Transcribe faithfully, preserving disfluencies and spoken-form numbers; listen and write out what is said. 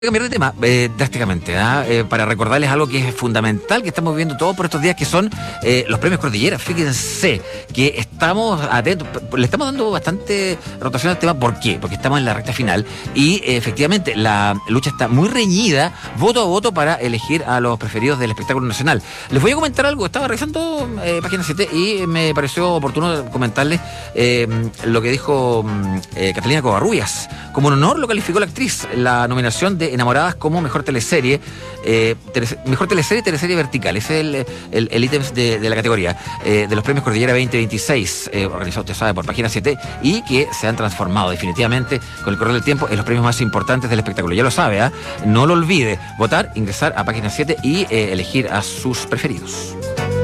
Cambiar de tema eh, drásticamente, ¿ah? eh, para recordarles algo que es fundamental que estamos viendo todos por estos días, que son eh, los premios Cordillera. Fíjense que estamos atentos, le estamos dando bastante rotación al tema. ¿Por qué? Porque estamos en la recta final y eh, efectivamente la lucha está muy reñida, voto a voto, para elegir a los preferidos del espectáculo nacional. Les voy a comentar algo. Estaba revisando eh, Página siete y me pareció oportuno comentarles eh, lo que dijo eh, Catalina Covarrubias. Como un honor lo calificó la actriz la nominación de Enamoradas como mejor teleserie, eh, tele, mejor teleserie y teleserie vertical. Ese es el, el, el ítem de, de la categoría eh, de los premios Cordillera veinte veintiséis, eh, organizado, usted sabe, por Página siete, y que se han transformado definitivamente con el correr del tiempo en los premios más importantes del espectáculo. Ya lo sabe, ¿eh? No lo olvide, votar, ingresar a Página siete y eh, elegir a sus preferidos.